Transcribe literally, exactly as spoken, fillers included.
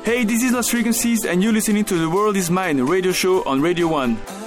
Hey, this is Lost Frequencies, and you're listening to The World Is Mine radio show on Radio one.